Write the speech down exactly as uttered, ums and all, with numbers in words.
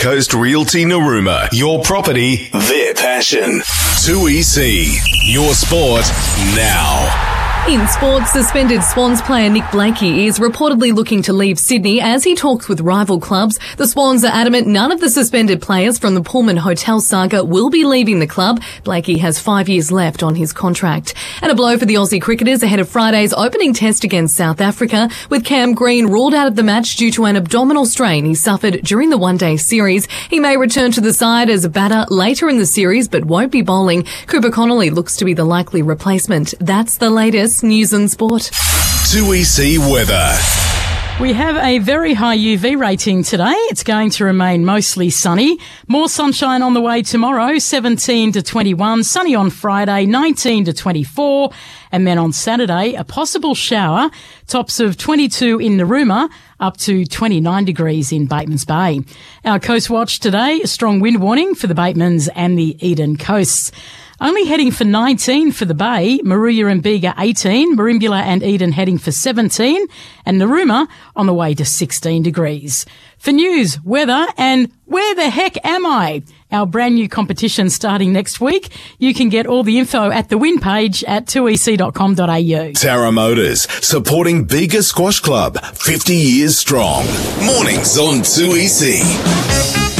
Coast Realty Narooma. Your property, their passion. two E C. Your sport now. In sports, suspended Swans player Nick Blakey is reportedly looking to leave Sydney as he talks with rival clubs. The Swans are adamant none of the suspended players from the Pullman Hotel saga will be leaving the club. Blakey has five years left on his contract. And a blow for the Aussie cricketers ahead of Friday's opening test against South Africa, with Cam Green ruled out of the match due to an abdominal strain he suffered during the one-day series. He may return to the side as a batter later in the series, but won't be bowling. Cooper Connolly looks to be the likely replacement. That's the latest news and sport. two E C weather. We have a very high U V rating today. It's going to remain mostly sunny. More sunshine on the way tomorrow, seventeen to twenty-one. Sunny on Friday, nineteen to twenty-four. And then on Saturday, a possible shower. Tops of twenty-two in Narooma, up to twenty-nine degrees in Batemans Bay. Our Coast Watch today, a strong wind warning for the Batemans and the Eden coasts. Only heading for nineteen for the Bay, Moruya and Bega eighteen, Merimbula and Eden heading for seventeen, and Narooma on the way to sixteen degrees. For news, weather, and where the heck am I? Our brand new competition starting next week. You can get all the info at the win page at two e c dot com dot a u. Tara Motors, supporting Bega Squash Club, fifty years strong. Mornings on two E C.